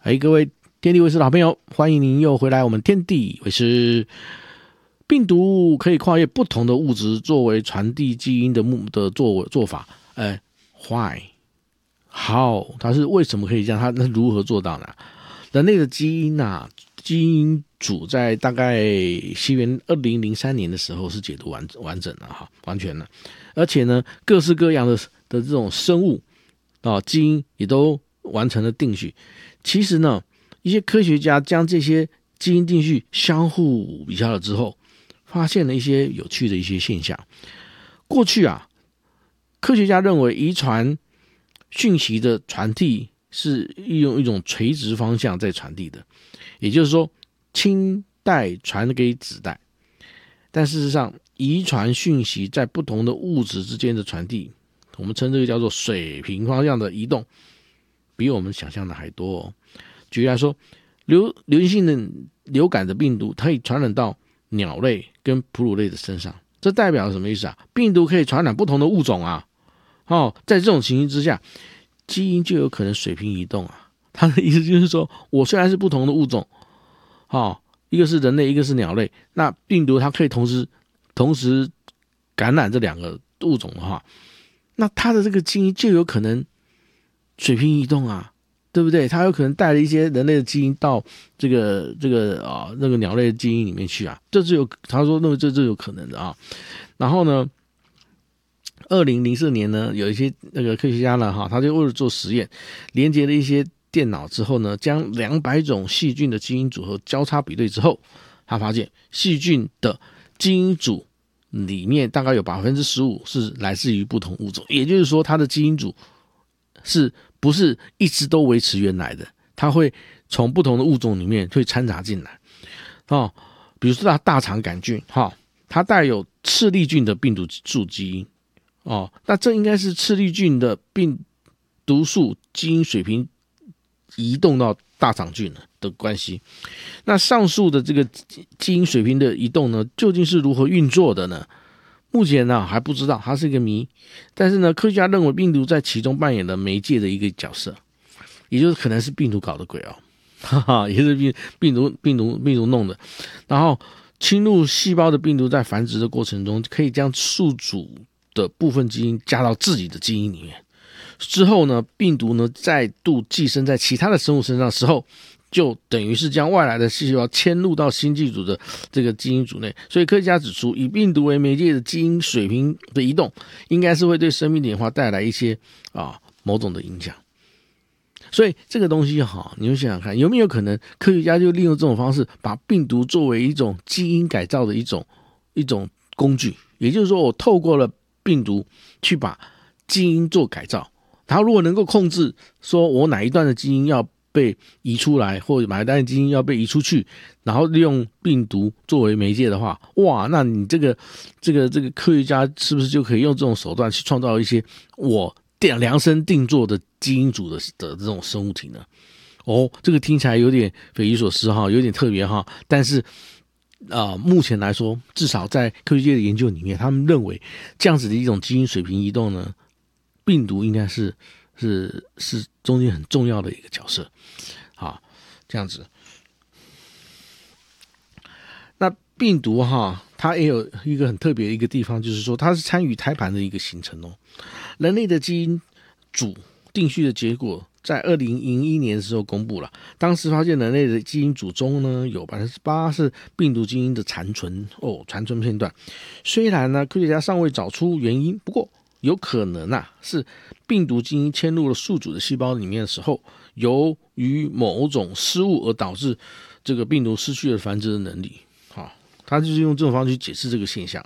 各位天地卫视的好朋友，欢迎您又回来我们天地卫视。病毒可以跨越不同的物质作为传递基因的做法，why how 它是为什么可以这样？它如何做到呢？人类的基因基因组在大概西元2003年的时候是解读完整了完全了，而且呢，各式各样的这种生物基因也都完成了定序。其实呢，一些科学家将这些基因定序相互比较了之后，发现了一些有趣的一些现象。过去科学家认为遗传讯息的传递是用一种垂直方向在传递的，也就是说亲代传给子代。但事实上，遗传讯息在不同的物质之间的传递，我们称这个叫做水平方向的移动，比我们想象的还多举例来说，流行性的流感的病毒，它可以传染到鸟类跟哺乳类的身上，这代表什么意思病毒可以传染不同的物种在这种情形之下，基因就有可能水平移动它的意思就是说，我虽然是不同的物种一个是人类，一个是鸟类，那病毒它可以同时感染这两个物种的话，那它的这个基因就有可能水平移动对不对？它有可能带了一些人类的基因到那个鸟类的基因里面去他说这是有可能的然后呢，2004年呢，有一些那个科学家呢他就为了做实验，连接了一些电脑之后呢，将200种细菌的基因组合交叉比对之后，他发现细菌的基因组里面大概有 15% 是来自于不同物种，也就是说它的基因组是不是一直都维持原来的，它会从不同的物种里面会掺杂进来比如说它大肠杆菌它带有赤痢菌的病毒素基因那这应该是赤痢菌的病毒素基因水平移动到大肠菌的关系。那上述的这个基因水平的移动呢，究竟是如何运作的呢？目前还不知道，它是一个谜。但是呢，科学家认为病毒在其中扮演了媒介的一个角色，也就是可能是病毒搞的鬼也是病毒弄的。然后侵入细胞的病毒在繁殖的过程中，可以将宿主的部分基因加到自己的基因里面。之后呢，病毒呢再度寄生在其他的生物身上的时候，就等于是将外来的细胞迁入到新寄主的这个基因组内。所以科学家指出，以病毒为媒介的基因水平的移动，应该是会对生命演化带来一些某种的影响。所以这个东西你们想想看，有没有可能科学家就利用这种方式，把病毒作为一种基因改造的一种工具？也就是说，我透过了病毒去把基因做改造，它如果能够控制说我哪一段的基因要被移出来，或者哪一段的基因要被移出去，然后利用病毒作为媒介的话，哇，那你这个科学家是不是就可以用这种手段去创造一些我量身定做的基因组的这种生物体呢？这个听起来有点匪夷所思有点特别但是目前来说，至少在科学界的研究里面，他们认为这样子的一种基因水平移动呢，病毒应该是中间很重要的一个角色这样子。那病毒它也有一个很特别的一个地方，就是说它是参与胎盘的一个形成人类的基因组定序的结果在2001年的时候公布了，当时发现人类的基因组中呢，有 8% 是病毒基因的残存片段。虽然呢，科学家尚未找出原因，不过有可能是病毒基因迁入了宿主的细胞里面的时候，由于某种失误而导致这个病毒失去了繁殖的能力他就是用这种方式去解释这个现象